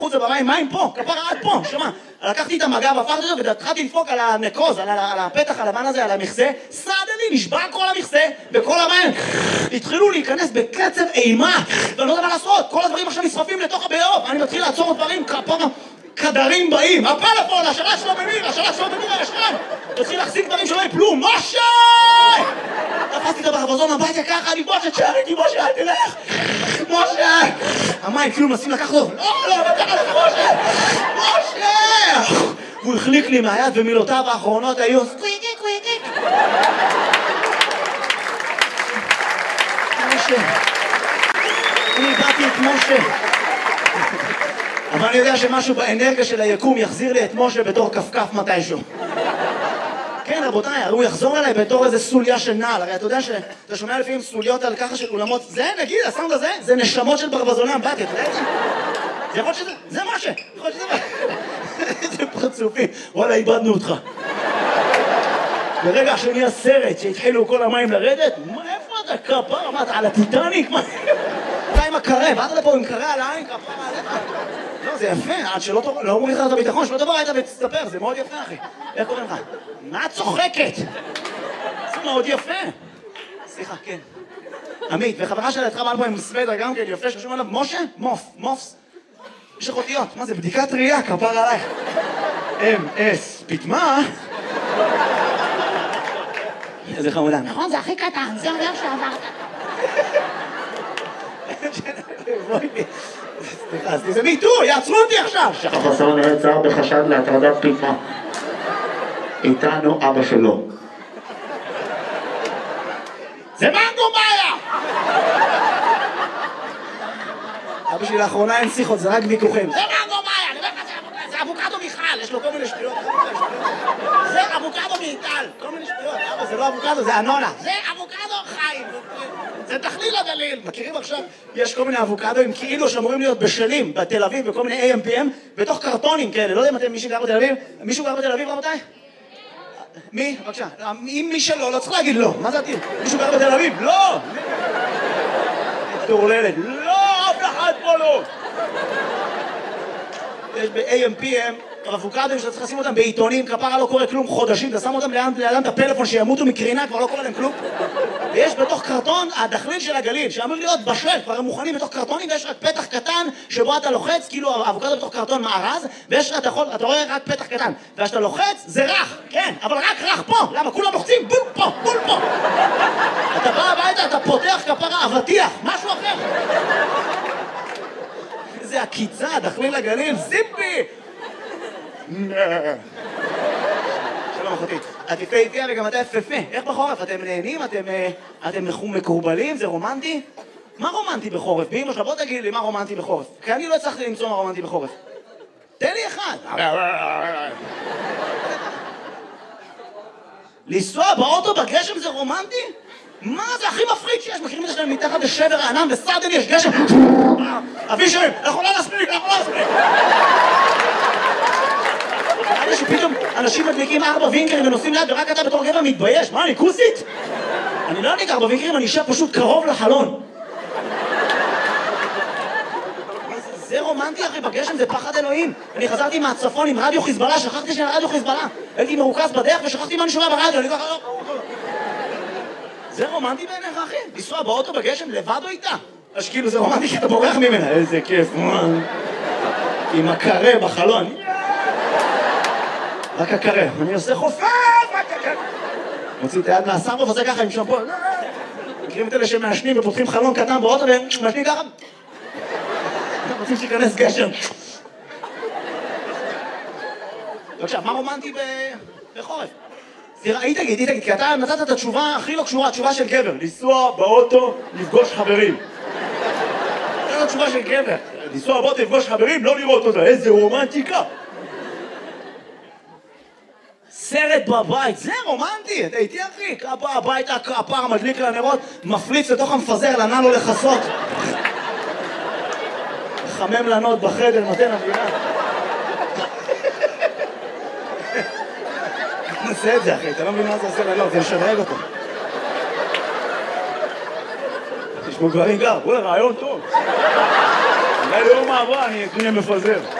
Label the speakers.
Speaker 1: חוץ במים, מים פה, כפרה עד פה, שמה. לקחתי את המגב, הפכתי אותו והתחלתי לדפוק על הנקוז, על הפתח הלבן הזה, על המכסה. סעדלי, נשבר כל המכסה, וכל המים התחילו להיכנס בקצב אימה. ואני לא יודע מה לעשות, כל הדברים עכשיו נשרפים לתוך הבאוב. אני מתחיל לעצור דברים, כפרה, כדרים באים. הפלאפון, השלט שלו במיר, הרשרן. תתחיל להחזיק דברים שלא יפלו, משה! תפסתי את הברווזון הביתה ככה, אני משה, תשאר איתי, משה, אל תלך! משה! המים כאילו מנסים לקחת לו, לא, לקחת לך, משה! הוא החליק לי מהיד ומילותיו האחרונות היו סקוויקיק. משה. אני איבדתי את משה. אבל אני יודע שמשהו באנרגיה של היקום יחזיר לי את משה בתור כפכף מתישהו. כן, רבותיי, הוא יחזור אליי בתור איזה סוליה של נעל. הרי אתה יודע שאתה שומע לפעמים סוליות על ככה של אולמות. זה, נגיד, הסאונד הזה, זה נשמות של ברווזוני אמבטיה, אתה יודע את זה? זה יכול שזה, זה משה. יכול שזה זה פרצופים. וואלה, איבדנו אותך. ברגע שנהיה סרט שהתחילו כל המים לרדת, איפה אתה כפר? אמרת, על הטיטניק? אתה עם הקרה, באת לפה עם קרה על העין, כפר עליך. לא, זה יפה, עד שלא אומרים לך את הביטחון, שלא תבוא היית ותסתפר, זה מאוד יפה, אחי. איך קוראים לך? מה את צוחקת? זה מאוד יפה. סליחה, כן. עמית, וחברה שלה התחברה פה עם סוודר גם כן, יפה, ששום עליו, משה? מופס. יש לך אותיות, מה זה? בדיקת ראייה, כפר עלייך. M.S. פתמה? איזה חמודה.
Speaker 2: נכון, זה הכי קטן, זה אומר שעברת.
Speaker 1: סליחה, זה מיטו, יעצרו אותי עכשיו!
Speaker 3: חסר נעצר בחשד להטרדת פתמה. איתנו אבא שלו.
Speaker 1: זה מנגו מאיה! אבא שלי לאחרונה אין שיחות, זה רק ויכוחים. זה מנגו מאיה! אני אומר לך, זה אבוקדו מיכל, יש לו כל מיני שטויות. זה אבוקדו מיטל, כל מיני שטויות. אבא, זה לא אבוקדו, זה אנונה. זה אבוקדו חיים. זה תכליל הגליל. מכירים עכשיו? יש כל מיני אבוקדוים כאילו שאמורים להיות בשלים בתל אביב, בכל מיני AMPM, בתוך קרטונים כאלה. לא יודע אם אתם מישהו גר בתל אביב? מישהו גר בתל אביב, רבותיי? מי? בבקשה. אם מי שלא, לא צריך להגיד לא. מה זה עתיד? מישהו גר בתל אביב? לא! תורללת. לא! אף אחד פה לא! יש ב-AMPM אבוקדוים שאתה צריך לשים אותם בעיתונים, כפרה לא קורה כלום חודשים, אתה שם אותם לידם את הפלאפון שימותו מקרינה, כבר לא קורה להם כלום. ויש בתוך קרטון הדחליל של הגליל, שאמור להיות בשל, כבר הם מוכנים בתוך קרטונים, ויש רק פתח קטן שבו אתה לוחץ, כאילו אבוקדו בתוך קרטון מארז, ויש אתה רואה רק פתח קטן. וכשאתה לוחץ, זה רך, כן, אבל רק רך פה. למה? כולם לוחצים, בול פה, בול פה. אתה בא הביתה, אתה פותח כפרה אבטיח, משהו אחר. איזה עקיצה, דחליל הגליל, זיפי! שלום אחותי, את יפה איתי וגם אתה יפה. איך בחורף? אתם נהנים? אתם מקורבלים? זה רומנטי? מה רומנטי בחורף? באמא שלה, בוא תגיד לי מה רומנטי בחורף, כי אני לא הצלחתי למצוא מה רומנטי בחורף. תן לי אחד. לנסוע באוטו בגשם זה רומנטי? מה זה הכי מפחיד שיש? מכירים את זה שלהם מתחת לשבר הענן וסעדני יש גשם? אבישרים, אנחנו לא נספיק. אני שפתאום אנשים מדליקים 4 וינקרים ונוסעים ליד ורק אתה בתור גבר מתבייש. מה, אני כוסית? אני לא אדליק 4 וינקרים, אני אשב פשוט קרוב לחלון. זה רומנטי אחי, בגשם זה פחד אלוהים. אני חזרתי מהצפון עם רדיו חיזבאללה, שכחתי שאני רדיו חיזבאללה. הייתי מרוכז בדרך ושכחתי מה אני שומע ברדיו, אני ככה... זה רומנטי בעיניך אחי? לנסוע באוטו בגשם לבד או איתה? אז כאילו זה רומנטי כי אתה בורח ממנה. איזה כיף, עם הקרה בחלון. רק הקרה, אני עושה חופף, רק הקרה. מוציא את היד מהסרוף, עושה ככה עם שמפו. מכירים את אלה שמעשנים ופותחים חלון קטן באוטו ומעשנים ככה? רוצים שיכנס גשם. בבקשה, מה רומנטי בחורף? היא תגיד, כי אתה נתת את התשובה הכי לא קשורה, התשובה של גבר. לנסוע באוטו, לפגוש חברים. זאת התשובה של גבר. לנסוע באוטו, לפגוש חברים, לא לראות אותה. איזה רומנטיקה. סרט בבית, זה רומנטי, אתה איתי אחי? הבית הפער מדליק לנרות, מפליץ לתוך המפזר, לנן לו לחסות. חמם לנות בחדר, נותן אווירה. נעשה את זה אחי, אתה לא מבין מה זה עושה לנות, זה משדרג אותו. תשמעו גברים גר, וואלה רעיון טוב.
Speaker 4: אולי ליום מעבר אני מפזר.